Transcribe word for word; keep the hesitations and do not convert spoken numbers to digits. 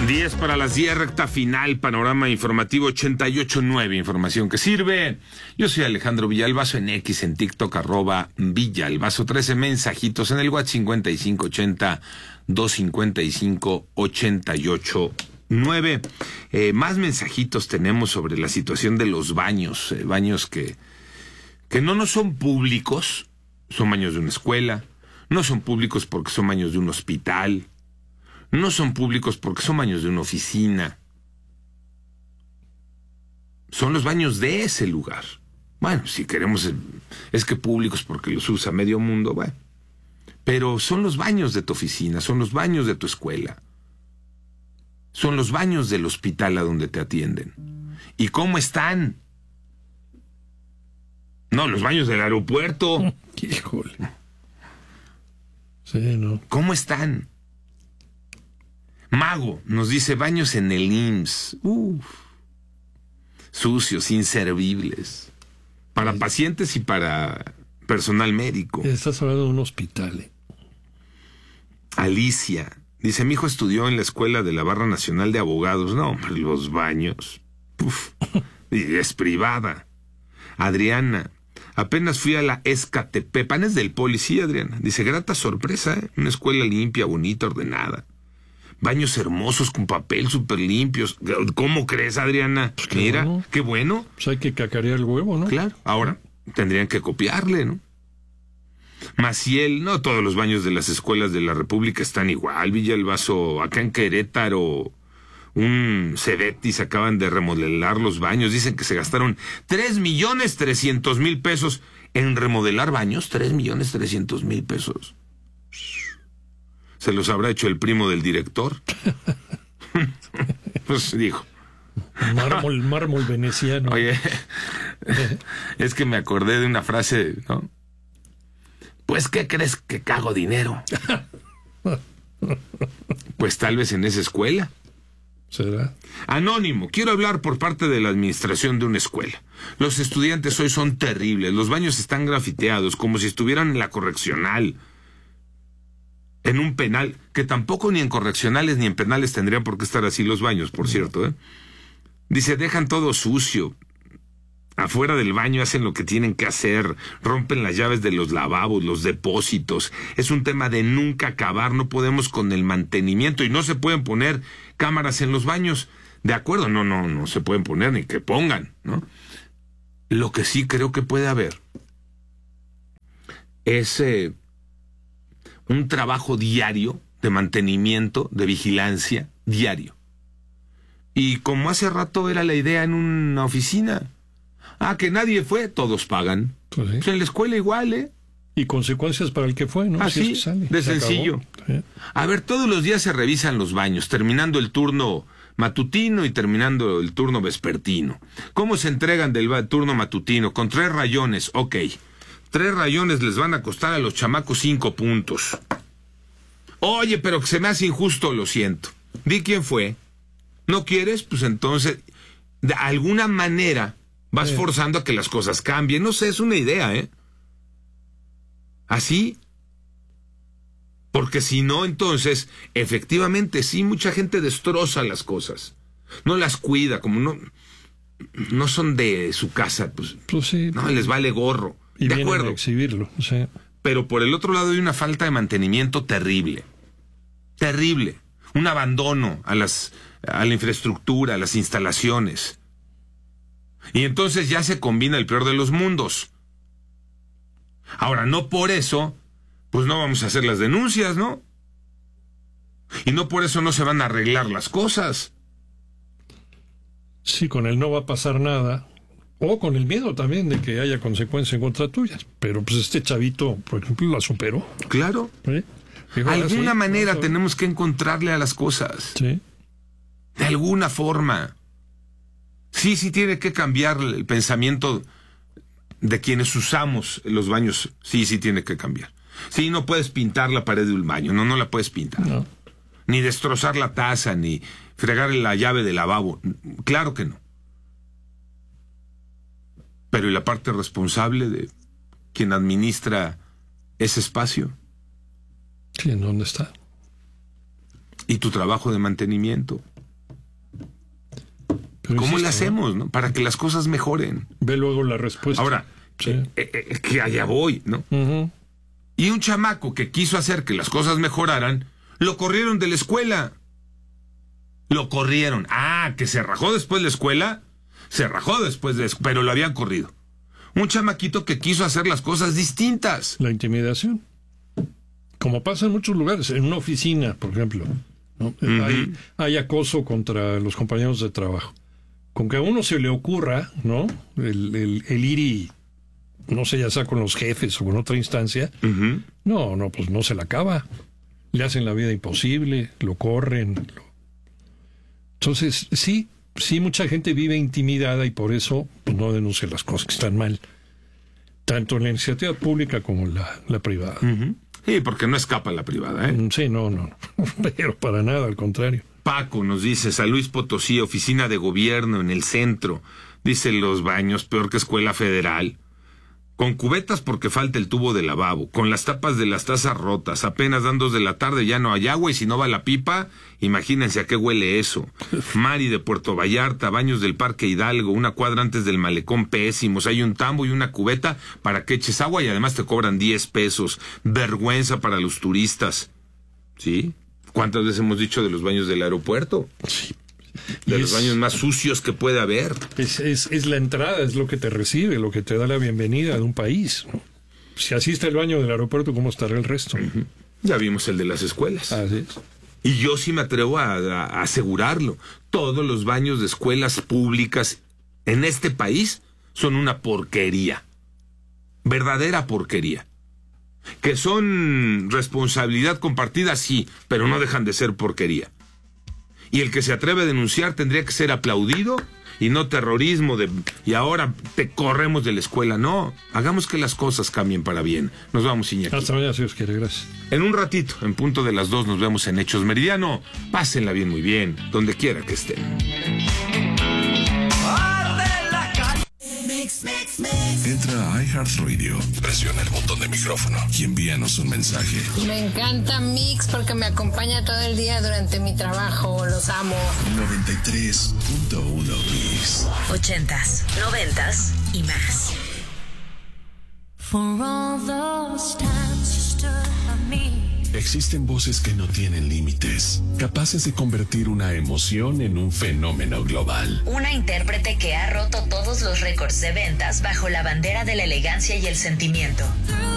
diez para las diez, recta final, panorama informativo ochenta y ocho punto nueve, información que sirve. Yo soy Alejandro Villalbazo, en X, en TikTok, arroba Villalbazo, trece mensajitos en el WhatsApp cincuenta y cinco ochenta, doscientos cincuenta y cinco, ochenta y ocho nueve. Eh, más mensajitos tenemos sobre la situación de los baños, eh, baños que, que no, no son públicos, son baños de una escuela, no son públicos porque son baños de un hospital, no son públicos porque son baños de una oficina. Son los baños de ese lugar. Bueno, si queremos, es que públicos porque los usa medio mundo, bueno. Pero son los baños de tu oficina, son los baños de tu escuela. Son los baños del hospital a donde te atienden. ¿Y cómo están? No, los baños del aeropuerto. Híjole. Sí, ¿no? ¿Cómo están? Mago nos dice baños en el I M S S. Uf. Sucios, inservibles. Para sí. Pacientes y para personal médico. Estás hablando de un hospital. ¿eh? Alicia dice, mi hijo estudió en la escuela de la Barra Nacional de Abogados. No, hombre, los baños. Uf. Y es privada. Adriana, apenas fui a la Escatepepan, es del policía, Adriana. Dice, grata sorpresa, ¿eh? Una escuela limpia, bonita, ordenada. Baños hermosos con papel, súper limpios. ¿Cómo crees, Adriana? Pues qué Mira, bueno. qué bueno. Pues hay que cacarear el huevo, ¿no? Claro. Ahora, tendrían que copiarle, ¿no? Maciel, no todos los baños de las escuelas de la República están igual. Villalbazo, acá en Querétaro, un Cebetis acaban de remodelar los baños. Dicen que se gastaron tres millones trescientos mil pesos en remodelar baños. tres millones trescientos mil pesos. ¿Se los habrá hecho el primo del director? Pues dijo. Mármol, mármol veneciano. Oye, es que me acordé de una frase, ¿no? Pues, ¿qué crees que cago dinero? Pues tal vez en esa escuela. ¿Será? Anónimo, quiero hablar por parte de la administración de una escuela. Los estudiantes hoy son terribles, los baños están grafiteados, como si estuvieran en la correccional. En un penal, que tampoco ni en correccionales ni en penales tendrían por qué estar así los baños, por cierto, ¿eh? Dice, dejan todo sucio. Afuera del baño hacen lo que tienen que hacer, rompen las llaves de los lavabos, los depósitos. Es un tema de nunca acabar, no podemos con el mantenimiento y no se pueden poner cámaras en los baños. De acuerdo, no, no, no se pueden poner ni que pongan, ¿no? Lo que sí creo que puede haber es eh, un trabajo diario de mantenimiento, de vigilancia, diario. Y como hace rato era la idea en una oficina, ah, que nadie fue, todos pagan. Pues sí. Pues en la escuela igual, ¿eh? Y consecuencias para el que fue, ¿no? Así, Si es que sale, de se sencillo. acabó. A ver, todos los días se revisan los baños, terminando el turno matutino y terminando el turno vespertino. ¿Cómo se entregan del turno matutino? Con tres rayones, ok. Tres rayones les van a costar a los chamacos cinco puntos. Oye, pero que se me hace injusto, lo siento. Di quién fue. ¿No quieres? Pues entonces, de alguna manera, vas eh. forzando a que las cosas cambien. No sé, es una idea, ¿eh? Así. Porque si no, entonces, efectivamente, sí, mucha gente destroza las cosas. No las cuida, como no, no son de su casa, pues, pues sí, no, les vale gorro. Y de vienen acuerdo. a exhibirlo, sí. Pero por el otro lado hay una falta de mantenimiento terrible. Terrible. Un abandono a las, a la infraestructura, a las instalaciones. Y entonces ya se combina el peor de los mundos. Ahora, no por eso, pues no vamos a hacer las denuncias, ¿no? Y no por eso no se van a arreglar las cosas. Sí, con él no va a pasar nada. O con el miedo también de que haya consecuencias en contra tuyas. Pero pues este chavito, por ejemplo, la superó. Claro. ¿Sí? Dijo, De alguna ah, sí, manera no, tenemos que encontrarle a las cosas. Sí. De alguna forma. Sí, sí tiene que cambiar el pensamiento de quienes usamos los baños. Sí, sí tiene que cambiar. Sí, no puedes pintar la pared de un baño. No, no la puedes pintar. No. Ni destrozar la taza, ni fregar la llave del lavabo. Claro que no. Pero ¿y la parte responsable de quien administra ese espacio? Sí, ¿en dónde está? Y tu trabajo de mantenimiento. Lo ¿Cómo insisto, le hacemos, no? Para que las cosas mejoren. Ve luego la respuesta. Ahora, Sí. eh, eh, eh, que allá voy, ¿no? Uh-huh. Y un chamaco que quiso hacer que las cosas mejoraran, lo corrieron de la escuela. Lo corrieron. Ah, que se rajó después de la escuela. Se rajó después de eso, pero lo habían corrido. Un chamaquito que quiso hacer las cosas distintas. La intimidación. Como pasa en muchos lugares, en una oficina, por ejemplo, ¿no? Uh-huh. hay, hay acoso contra los compañeros de trabajo. Con que a uno se le ocurra, ¿no? El, el, el ir y, no sé, ya sea con los jefes o con otra instancia, uh-huh. no, no, pues no se la acaba. Le hacen la vida imposible, lo corren. Lo... Entonces, sí, sí, mucha gente vive intimidada y por eso pues, no denuncia las cosas que están mal. Tanto en la iniciativa pública como en la, la privada. Uh-huh. Sí, porque no escapa la privada, ¿eh? Sí, no, no, pero para nada, al contrario. Paco nos dice, San Luis Potosí, oficina de gobierno en el centro. Dice, los baños, peor que escuela federal. Con cubetas porque falta el tubo de lavabo, con las tapas de las tazas rotas, apenas dan dos de la tarde ya no hay agua y si no va la pipa, imagínense a qué huele eso. Mari de Puerto Vallarta, baños del Parque Hidalgo, una cuadra antes del malecón pésimos, hay un tambo y una cubeta para que eches agua y además te cobran diez pesos. Vergüenza para los turistas. ¿Sí? ¿Cuántas veces hemos dicho de los baños del aeropuerto? Sí. De y los es, baños más sucios que puede haber. Es, es, es la entrada, es lo que te recibe, lo que te da la bienvenida de un país, ¿no? Si así está el baño del aeropuerto, ¿cómo estará el resto? Uh-huh. Ya vimos el de las escuelas. Así es. Y yo sí me atrevo a, a, a asegurarlo. Todos los baños de escuelas públicas en este país son una porquería. Verdadera porquería. Que son responsabilidad compartida, sí, pero no dejan de ser porquería. Y el que se atreve a denunciar tendría que ser aplaudido y no terrorismo de y ahora te corremos de la escuela. No, hagamos que las cosas cambien para bien. Nos vamos, Iñaki. Hasta mañana, si Dios quiere, gracias. En un ratito, en punto de las dos, nos vemos en Hechos Meridiano. Pásenla bien, muy bien, donde quiera que estén. Entra a iHeartRadio, presiona el botón de micrófono y envíanos un mensaje. Me encanta Mix porque me acompaña todo el día durante mi trabajo. Los amo. noventa y tres punto uno Mix. Ochentas, noventas y más. For all those times you stood by me. Existen voces que no tienen límites, capaces de convertir una emoción en un fenómeno global. Una intérprete que ha roto todos los récords de ventas bajo la bandera de la elegancia y el sentimiento.